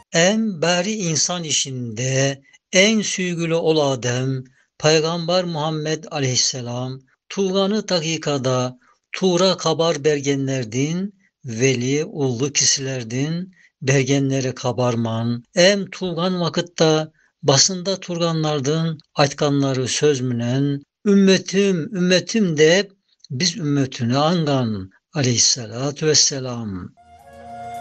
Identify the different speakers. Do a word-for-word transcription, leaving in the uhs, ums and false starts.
Speaker 1: En bari insan işinde en süygülü ol Adem, Peygamber Muhammed Aleyhisselam, Tuğanı dakikada, Tuğra kabar bergenlerdin, veli ullu kişilerdin, bergenleri kabarman, em Tuğan vakitta, basında turganlardın, aytkanları söz münen, ümmetim, ümmetim de biz ümmetini angan, aleyhissalatu vesselam.